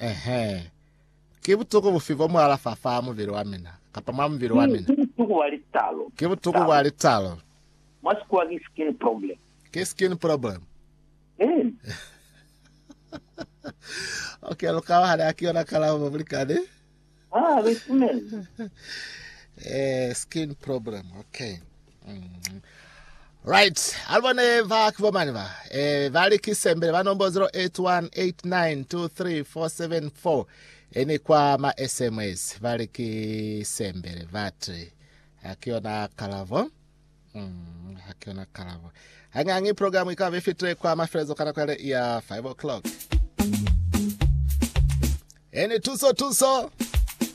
Kibutuku bufivo mwala fafa muviri wa mina. Kapama muviri wa mina. Kibutuku walitalo. Kibutuku walitalo. Masikuwa skin problem. Que skin problem? Okay, lukawa hada akiona kala publicade. Isso mesmo. Skin problem, okay. Right, albone va kibomaniva. Vali kisembele vanombo 0818923474. Eni kwa ma SMS vali kisembele vatri. Akiona kalavo. Akiona kalavo. Hangangi programu ikawa vifitre kwa mafrezo kana kwele ya 5 o'clock. Eni tuso.